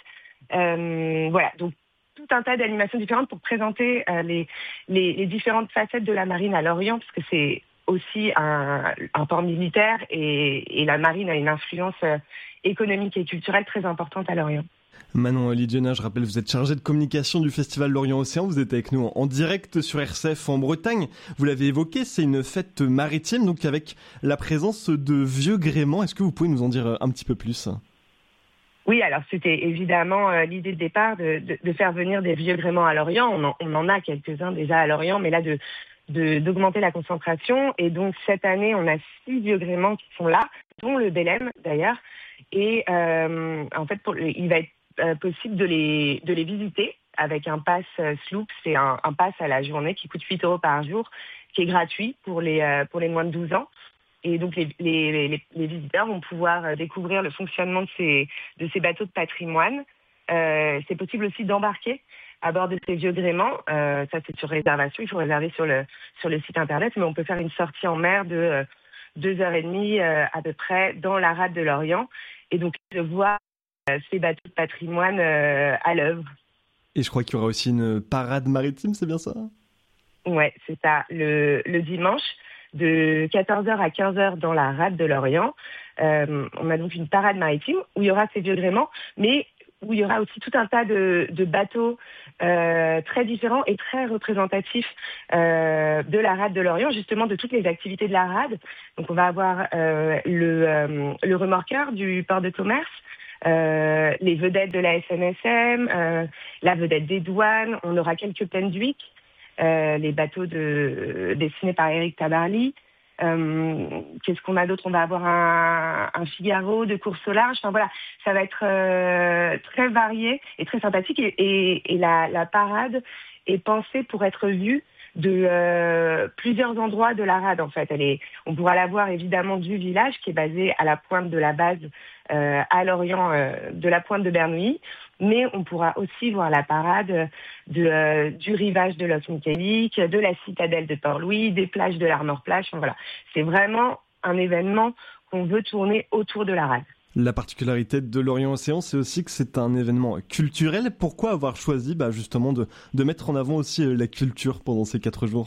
Euh, voilà, donc tout un tas d'animations différentes pour présenter euh, les, les, les différentes facettes de la marine à Lorient, parce que c'est aussi un, un port militaire et, et la marine a une influence euh, économique et culturelle très importante à Lorient. Manon Lidiona, je rappelle, vous êtes chargée de communication du Festival Lorient Océan. Vous êtes avec nous en direct sur R C F en Bretagne. Vous l'avez évoqué, c'est une fête maritime, donc avec la présence de vieux gréements. Est-ce que vous pouvez nous en dire un petit peu plus ? Oui, alors c'était évidemment euh, l'idée de départ de, de, de faire venir des vieux gréements à Lorient. On en, on en a quelques-uns déjà à Lorient, mais là de De, d'augmenter la concentration. Et donc, cette année, on a six vieux gréements qui sont là, dont le Bélem, d'ailleurs. Et euh, en fait, pour, il va être euh, possible de les, de les visiter avec un pass Sloop, c'est un, un pass à la journée qui coûte huit euros par jour, qui est gratuit pour les, euh, pour les moins de douze ans. Et donc les, les, les, les visiteurs vont pouvoir découvrir le fonctionnement de ces, de ces bateaux de patrimoine. Euh, c'est possible aussi d'embarquer à bord de ces vieux gréements. Euh, ça, c'est sur réservation. Il faut réserver sur le, sur le site internet. Mais on peut faire une sortie en mer de euh, deux heures et demie euh, à peu près dans la rade de l'Orient. Et donc, de voir euh, ces bateaux de patrimoine euh, à l'œuvre. Et je crois qu'il y aura aussi une parade maritime, c'est bien ça ? Ouais, c'est ça. Le, le dimanche, de quatorze heures à quinze heures dans la rade de l'Orient. Euh, on a donc une parade maritime où il y aura ces vieux gréements, mais où il y aura aussi tout un tas de, de bateaux euh, très différents et très représentatifs euh, de la rade de l'Orient, justement de toutes les activités de la rade. Donc on va avoir euh, le, euh, le remorqueur du port de commerce, euh, les vedettes de la S N S M, euh, la vedette des douanes, on aura quelques Penduic, euh, les bateaux de, dessinés par Éric Tabarly. Euh, qu'est-ce qu'on a d'autre ? On va avoir un, un Figaro de course au large. Enfin voilà, ça va être euh, très varié et très sympathique. Et, et, et la, la parade est pensée pour être vue de euh, plusieurs endroits de la rade. En fait, elle est, on pourra la voir évidemment du village qui est basé à la pointe de la base euh, à l'orient euh, de la pointe de Bernouilly. Mais on pourra aussi voir la parade de, euh, du rivage de Los Michelic, de la citadelle de Port-Louis, des plages de l'Armor-Plage. Enfin, voilà. C'est vraiment un événement qu'on veut tourner autour de la rade. La particularité de l'Orient Océan, c'est aussi que c'est un événement culturel. Pourquoi avoir choisi bah, justement de, de mettre en avant aussi la culture pendant ces quatre jours ?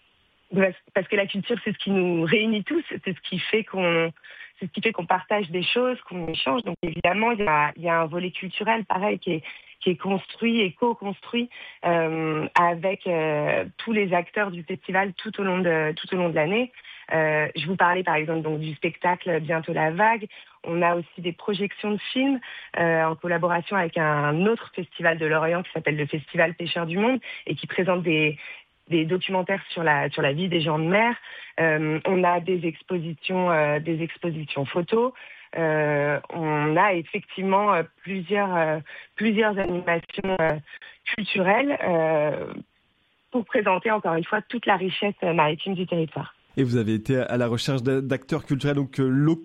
Parce que la culture, c'est ce qui nous réunit tous, c'est ce qui fait qu'on... C'est ce qui fait qu'on partage des choses, qu'on échange. Donc évidemment, il y a, il y a un volet culturel, pareil, qui est, qui est construit et co-construit euh, avec euh, tous les acteurs du festival tout au long de, tout au long de l'année. Euh, je vous parlais par exemple donc, du spectacle Bientôt la vague. On a aussi des projections de films euh, en collaboration avec un autre festival de l'Orient qui s'appelle le Festival Pêcheurs du Monde et qui présente des... des documentaires sur la sur la vie des gens de mer. Euh, on a des expositions euh, des expositions photos. Euh, on a effectivement euh, plusieurs euh, plusieurs animations euh, culturelles euh, pour présenter encore une fois toute la richesse maritime du territoire. Et vous avez été à la recherche d'acteurs culturels donc euh, locaux ?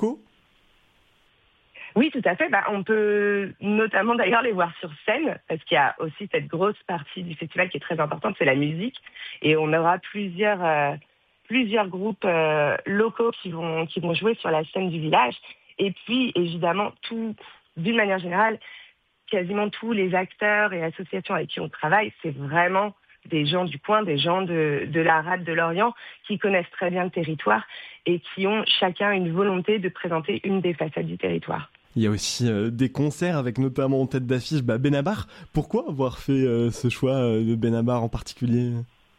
Oui, tout à fait. Bah, on peut notamment d'ailleurs les voir sur scène, parce qu'il y a aussi cette grosse partie du festival qui est très importante, c'est la musique. Et on aura plusieurs, euh, plusieurs groupes euh, locaux qui vont, qui vont jouer sur la scène du village. Et puis, évidemment, tout, d'une manière générale, quasiment tous les acteurs et associations avec qui on travaille, c'est vraiment des gens du coin, des gens de, de la rade de l'Orient qui connaissent très bien le territoire et qui ont chacun une volonté de présenter une des facettes du territoire. Il y a aussi euh, des concerts avec notamment en tête d'affiche bah, Benabar. Pourquoi avoir fait euh, ce choix euh, de Benabar en particulier ?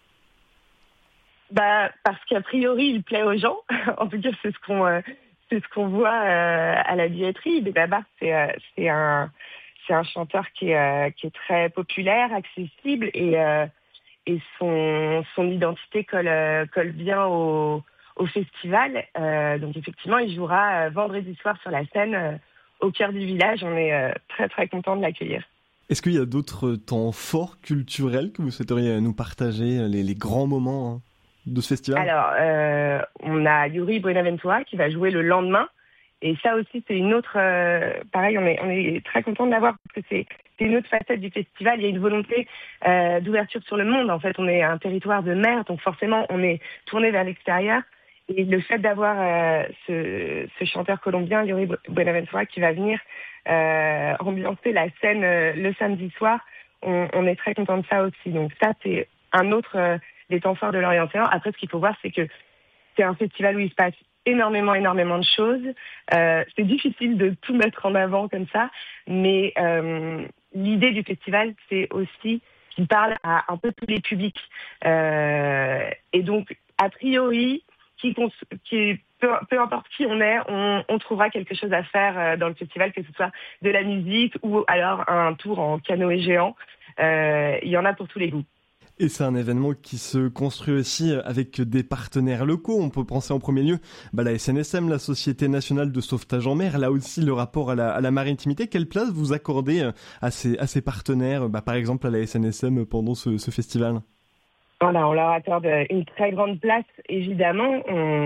Bah, parce qu'a priori, il plaît aux gens. En tout cas, c'est ce qu'on, euh, c'est ce qu'on voit euh, à la billetterie. Benabar, c'est, euh, c'est, un, c'est un chanteur qui est, euh, qui est très populaire, accessible et, euh, et son, son identité colle, euh, colle bien au, au festival. Euh, donc effectivement, il jouera euh, vendredi soir sur la scène euh, au cœur du village. On est euh, très très content de l'accueillir. Est-ce qu'il y a d'autres temps forts culturels que vous souhaiteriez nous partager, les, les grands moments hein, de ce festival ? Alors, euh, on a Yuri Buenaventura qui va jouer le lendemain. Et ça aussi, c'est une autre... Euh, pareil, on est, on est très content de l'avoir parce que c'est, c'est une autre facette du festival. Il y a une volonté euh, d'ouverture sur le monde. En fait, on est un territoire de mer, donc forcément, on est tourné vers l'extérieur. Et le fait d'avoir euh, ce, ce chanteur colombien, Yuri Buenaventura, qui va venir euh, ambiancer la scène euh, le samedi soir, on, on est très content de ça aussi. Donc ça, c'est un autre euh, des temps forts de l'Orient Océan. Après, ce qu'il faut voir, c'est que c'est un festival où il se passe énormément, énormément de choses. Euh, c'est difficile de tout mettre en avant comme ça, mais euh, l'idée du festival, c'est aussi qu'il parle à un peu tous les publics. Euh, et donc, a priori, qui, qui, peu, peu importe qui on est, on, on trouvera quelque chose à faire dans le festival, que ce soit de la musique ou alors un tour en canoë géant. Euh, il y en a pour tous les goûts. Et c'est un événement qui se construit aussi avec des partenaires locaux. On peut penser en premier lieu bah, la S N S M, la Société nationale de sauvetage en mer. Là aussi, le rapport à la, à la maritимité. Quelle place vous accordez à ces, à ces partenaires, bah, par exemple à la S N S M pendant ce, ce festival ? Voilà, on leur accorde une très grande place, évidemment.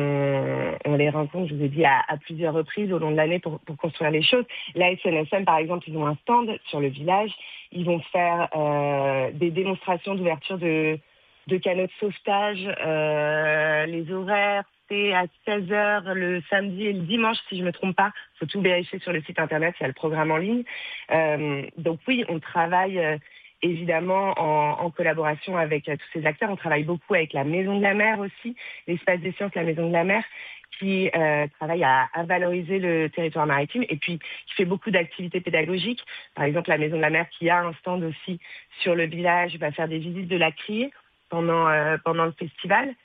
On, on les rencontre, je vous ai dit, à, à plusieurs reprises au long de l'année pour, pour construire les choses. La S N S M, par exemple, ils ont un stand sur le village. Ils vont faire euh, des démonstrations d'ouverture de, de canaux de sauvetage. Euh, les horaires, c'est à seize heures le samedi et le dimanche, si je ne me trompe pas. Il faut tout vérifier sur le site internet, il y a le programme en ligne. Euh, donc oui, on travaille... Euh, évidemment en, en collaboration avec euh, tous ces acteurs. On travaille beaucoup avec la Maison de la Mer aussi, l'Espace des Sciences, la Maison de la Mer, qui euh, travaille à, à valoriser le territoire maritime et puis qui fait beaucoup d'activités pédagogiques. Par exemple, la Maison de la Mer qui a un stand aussi sur le village, va faire des visites de la criée pendant, euh, pendant le festival.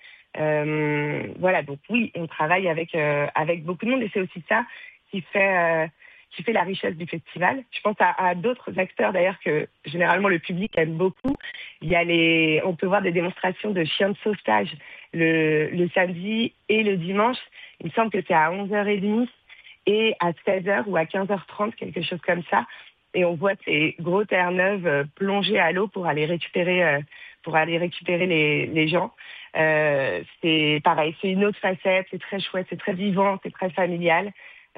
Euh, voilà, donc oui, on travaille avec, euh, avec beaucoup de monde et c'est aussi ça qui fait... Euh, qui fait la richesse du festival. Je pense à, à d'autres acteurs d'ailleurs que généralement le public aime beaucoup. Il y a les, on peut voir des démonstrations de chiens de sauvetage le, le samedi et le dimanche. Il me semble que c'est à onze heures trente et à seize heures ou à quinze heures trente, quelque chose comme ça. Et on voit ces gros Terre-Neuve plongés à l'eau pour aller récupérer, euh, pour aller récupérer les, les gens. Euh, c'est pareil, c'est une autre facette, c'est très chouette, c'est très vivant, c'est très familial.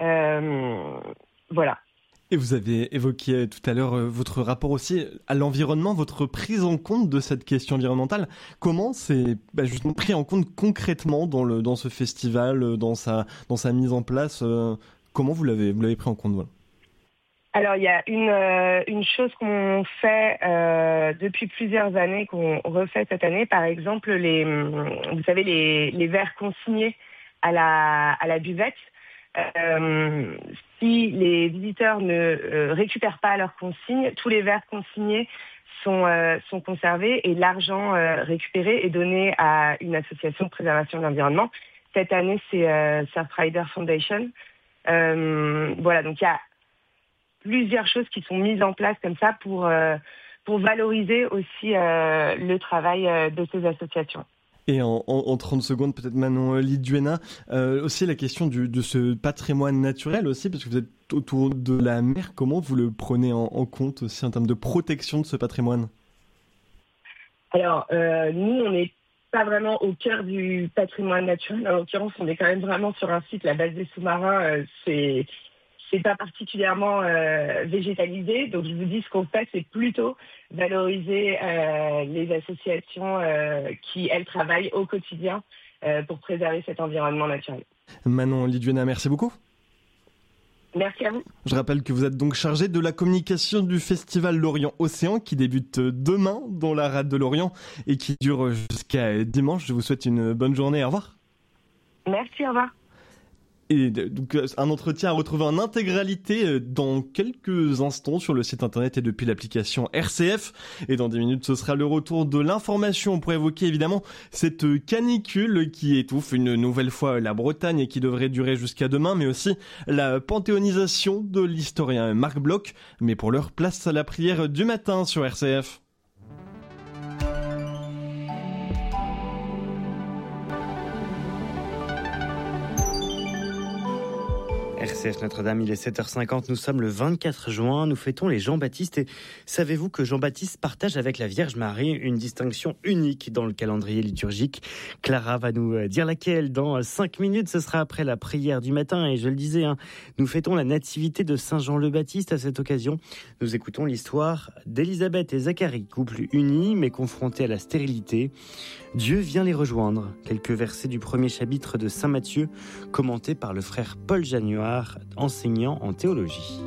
Euh, Voilà. Et vous avez évoqué tout à l'heure votre rapport aussi à l'environnement, votre prise en compte de cette question environnementale. Comment c'est bah, justement pris en compte concrètement dans, le, dans ce festival, dans sa, dans sa mise en place euh, Comment vous l'avez, vous l'avez pris en compte voilà. Alors, il y a une, euh, une chose qu'on fait euh, depuis plusieurs années, qu'on refait cette année. Par exemple, les, vous savez, les, les verres consignés à la, à la buvette. Euh, si les visiteurs ne euh, récupèrent pas leurs consignes, tous les verres consignés sont, euh, sont conservés et l'argent euh, récupéré est donné à une association de préservation de l'environnement. Cette année, c'est euh, Surfrider Foundation. Euh, voilà, donc il y a plusieurs choses qui sont mises en place comme ça pour, euh, pour valoriser aussi euh, le travail euh, de ces associations. Et en, en, en trente secondes, peut-être Manon Liduena, euh, aussi la question du, de ce patrimoine naturel aussi, parce que vous êtes autour de la mer, comment vous le prenez en, en compte aussi en termes de protection de ce patrimoine ? Alors, euh, nous, on n'est pas vraiment au cœur du patrimoine naturel. En l'occurrence, on est quand même vraiment sur un site, la base des sous-marins, euh, c'est... c'est pas particulièrement euh, végétalisé. Donc, je vous dis, ce qu'on fait, c'est plutôt valoriser euh, les associations euh, qui, elles, travaillent au quotidien euh, pour préserver cet environnement naturel. Manon Liduena, merci beaucoup. Merci à vous. Je rappelle que vous êtes donc chargée de la communication du festival Lorient Océan qui débute demain dans la rade de Lorient et qui dure jusqu'à dimanche. Je vous souhaite une bonne journée. Au revoir. Merci, au revoir. Et donc un entretien à retrouver en intégralité dans quelques instants sur le site internet et depuis l'application R C F. Et dans dix minutes, ce sera le retour de l'information pour évoquer évidemment cette canicule qui étouffe une nouvelle fois la Bretagne et qui devrait durer jusqu'à demain, mais aussi la panthéonisation de l'historien Marc Bloch. Mais pour l'heure, place à la prière du matin sur R C F. R C F Notre-Dame, il est sept heures cinquante, nous sommes le vingt-quatre juin, nous fêtons les Jean-Baptiste et savez-vous que Jean-Baptiste partage avec la Vierge Marie une distinction unique dans le calendrier liturgique ? Clara va nous dire laquelle dans cinq minutes, ce sera après la prière du matin et je le disais, hein, nous fêtons la nativité de Saint Jean le Baptiste. À cette occasion, nous écoutons l'histoire d'Élisabeth et Zacharie, couple uni mais confronté à la stérilité. Dieu vient les rejoindre. Quelques versets du premier chapitre de Saint Matthieu, commentés par le frère Paul Jagnoire, enseignant en théologie.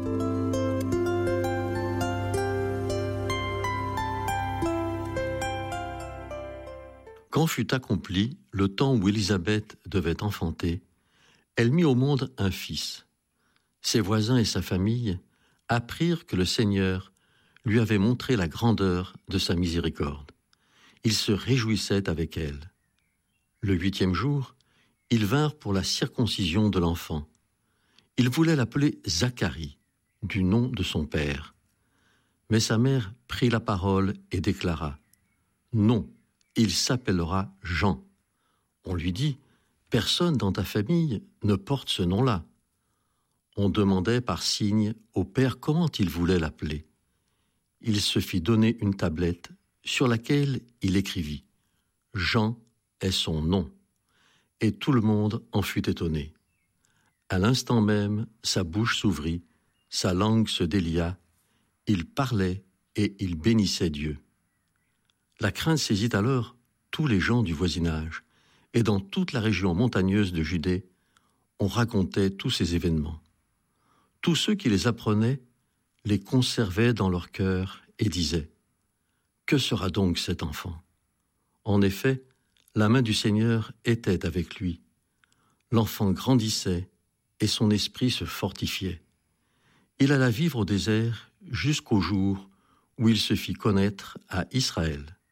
Quand fut accompli le temps où Élisabeth devait enfanter, elle mit au monde un fils. Ses voisins et sa famille apprirent que le Seigneur lui avait montré la grandeur de sa miséricorde. Ils se réjouissaient avec elle. Le huitième jour, ils vinrent pour la circoncision de l'enfant. Ils voulaient l'appeler Zacharie, du nom de son père. Mais sa mère prit la parole et déclara : Non, il s'appellera Jean. On lui dit, personne dans ta famille ne porte ce nom-là. On demandait par signe au père comment il voulait l'appeler. Il se fit donner une tablette sur laquelle il écrivit « Jean est son nom ». Et tout le monde en fut étonné. À l'instant même, sa bouche s'ouvrit, sa langue se délia, il parlait et il bénissait Dieu. La crainte saisit alors tous les gens du voisinage, et dans toute la région montagneuse de Judée, on racontait tous ces événements. Tous ceux qui les apprenaient les conservaient dans leur cœur et disaient « Que sera donc cet enfant ?» En effet, la main du Seigneur était avec lui. L'enfant grandissait et son esprit se fortifiait. Il alla vivre au désert jusqu'au jour où il se fit connaître à Israël.